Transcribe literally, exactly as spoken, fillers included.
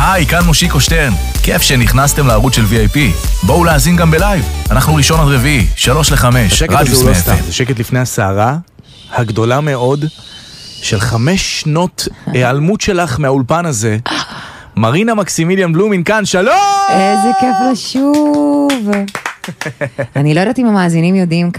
היי, כאן מושיקו שטרן. כיף שנכנסתם לערוץ של וי איי פי. בואו להאזין גם בלייב. אנחנו ראשון עד רביעי, שלוש לחמש. השקט הזה הוא לא סתם, זה שקט לפני הסערה הגדולה מאוד של חמש שנות העלמות שלך מהאולפן הזה. מרינה מקסימיליאן בלומין כאן, שלום! איזה כיף לשוב. אני לא יודעת אם המאזינים יודעים